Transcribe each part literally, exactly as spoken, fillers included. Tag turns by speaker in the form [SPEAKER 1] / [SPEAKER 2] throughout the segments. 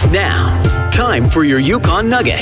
[SPEAKER 1] Now, time for your Yukon Nugget.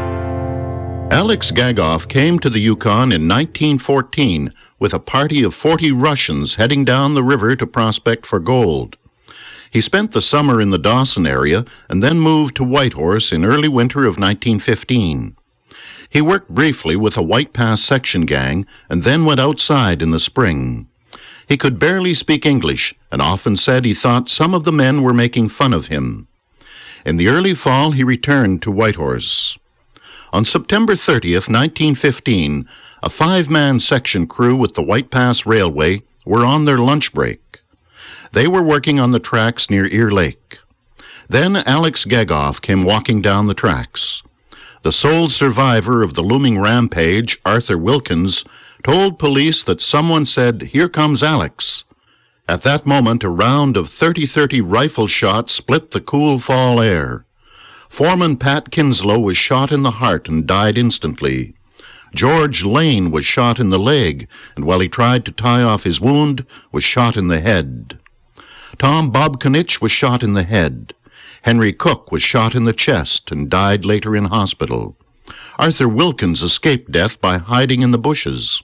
[SPEAKER 2] Alex Gagoff came to the Yukon in nineteen fourteen with a party of forty Russians heading down the river to prospect for gold. He spent the summer in the Dawson area and then moved to Whitehorse in early winter of nineteen fifteen. He worked briefly with a White Pass section gang and then went outside in the spring. He could barely speak English and often said he thought some of the men were making fun of him. In the early fall, he returned to Whitehorse. On September thirtieth, nineteen fifteen, a five-man section crew with the White Pass Railway were on their lunch break. They were working on the tracks near Ear Lake. Then Alex Gagoff came walking down the tracks. The sole survivor of the looming rampage, Arthur Wilkins, told police that someone said, "Here comes Alex." At that moment, a round of thirty thirty rifle shots split the cool fall air. Foreman Pat Kinslow was shot in the heart and died instantly. George Lane was shot in the leg, and while he tried to tie off his wound, was shot in the head. Tom Bobkanich was shot in the head. Henry Cook was shot in the chest and died later in hospital. Arthur Wilkins escaped death by hiding in the bushes.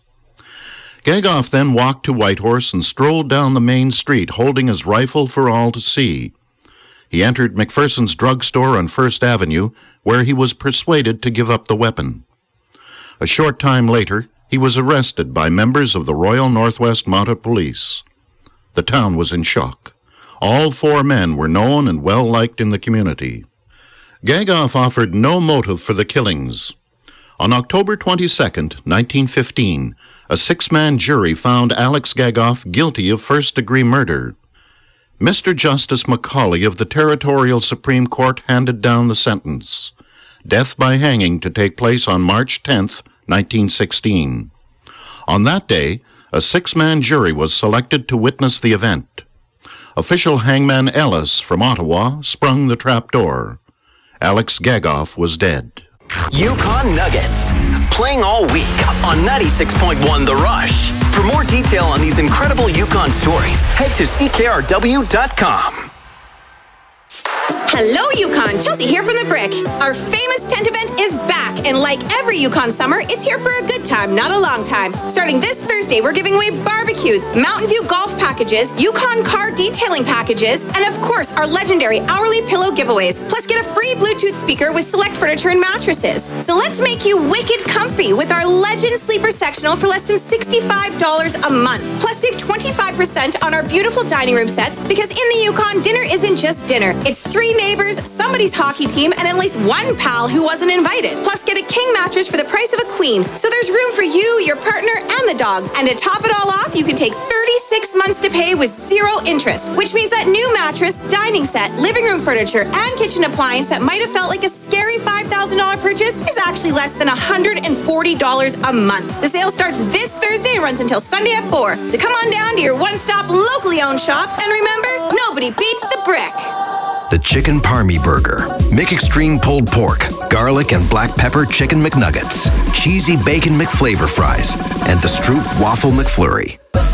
[SPEAKER 2] Gagoff then walked to Whitehorse and strolled down the main street, holding his rifle for all to see. He entered McPherson's drugstore on First Avenue, where he was persuaded to give up the weapon. A short time later, he was arrested by members of the Royal Northwest Mounted Police. The town was in shock. All four men were known and well-liked in the community. Gagoff offered no motive for the killings. On October twenty-second, nineteen fifteen, a six-man jury found Alex Gagoff guilty of first-degree murder. Mister Justice Macaulay of the Territorial Supreme Court handed down the sentence, death by hanging, to take place on March tenth, nineteen sixteen. On that day, a six-man jury was selected to witness the event. Official Hangman Ellis from Ottawa sprung the trapdoor. Alex Gagoff was dead.
[SPEAKER 1] Yukon Nuggets, playing all week on ninety-six point one The Rush. For more detail on these incredible Yukon stories, head to C K R W dot com.
[SPEAKER 3] Hello, Yukon. Chelsea here from The Brick. Our famous tent event is back, and like every Yukon summer, it's here for a good time, not a long time. Starting this Thursday, we're giving away barbecues, Mountain View golf packages, Yukon car detailing packages, and of course, our legendary hourly pillow giveaways. Plus, get a free Bluetooth speaker with select furniture and mattresses. So let's make you wicked comfy with our Legend Sleeper Sectional for less than sixty-five dollars a month. Plus, save twenty-five percent on our beautiful dining room sets, because in the Yukon, dinner isn't just dinner. It's three neighbors, somebody's hockey team, and at least one pal who wasn't invited. Plus, get a king mattress for the price of a queen. So there's room for you, your partner, and the dog. And to top it all off, you can take thirty-six months to pay with zero interest, which means that new mattress, dining set, living room furniture, and kitchen appliance that might have felt like a scary five thousand dollars purchase is actually less than one hundred forty dollars a month. The sale starts this Thursday and runs until Sunday at four. So come on down to your one-stop, locally owned shop, and remember, nobody beats The Brick.
[SPEAKER 4] The Chicken Parmy Burger, McExtreme pulled pork, garlic and black pepper chicken McNuggets, cheesy bacon McFlavor fries, and the Stroop Waffle McFlurry.